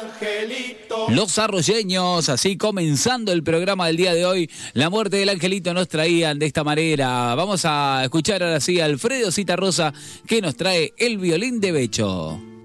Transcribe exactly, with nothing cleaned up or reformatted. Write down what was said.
angelito. Los arroyeños, así comenzando el programa del día de hoy, la muerte del angelito nos traían de esta manera. Vamos a escuchar ahora sí a Alfredo Citarrosa, que nos trae el violín de Becho.